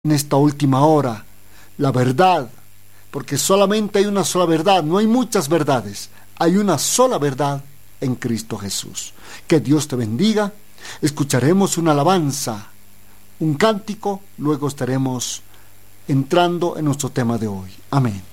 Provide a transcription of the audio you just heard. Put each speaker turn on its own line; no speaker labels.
en esta última hora la verdad, porque solamente hay una sola verdad, no hay muchas verdades, hay una sola verdad en Cristo Jesús. Que Dios te bendiga. Escucharemos una alabanza, un cántico, luego estaremos entrando en nuestro tema de hoy. Amén.